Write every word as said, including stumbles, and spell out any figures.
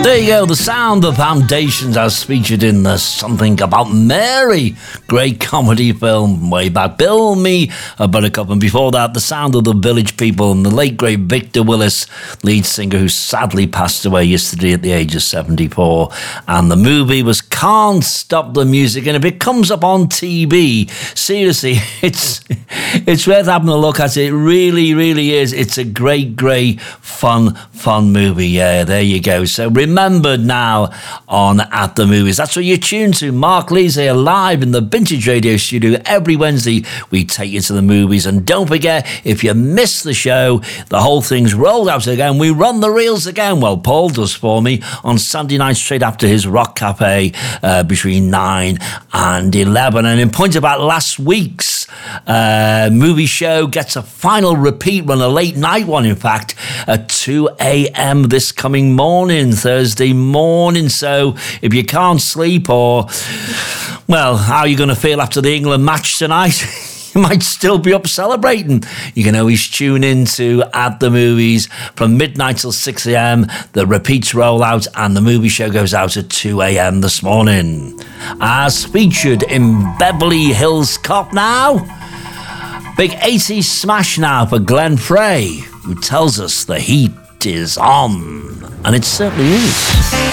There you go, the sound of Foundations as featured in the Something About Mary, great comedy film way back. Bill Me, a Buttercup, and before that, the sound of the Village People and the late great Victor Willis, lead singer who sadly passed away yesterday at the age of seventy-four. And the movie was Can't Stop the Music, and if it comes up on T V, seriously, it's it's worth having a look at. It really, really is. It's a great, great, fun, fun movie. Yeah, there you go. So remembered now on At the Movies. That's what you're tuned to. Mark Lees here live in the Vintage Radio Studio. Every Wednesday we take you to the movies. And don't forget, if you miss the show, the whole thing's rolled out again. We run the reels again. Well, Paul does for me on Sunday night straight after his Rock Cafe uh, between nine and eleven. And in point about last week's uh, movie show gets a final repeat run, a late night one in fact, at two a.m. this coming morning, Thursday morning. So if you can't sleep, or, well, how are you going to feel after the England match tonight? You might still be up celebrating. You can always tune in to At the Movies from midnight till six a.m. The repeats roll out and the movie show goes out at two a.m. this morning. As featured in Beverly Hills Cop now, big eighties smash now for Glenn Frey, who tells us the heat is on. And it certainly is.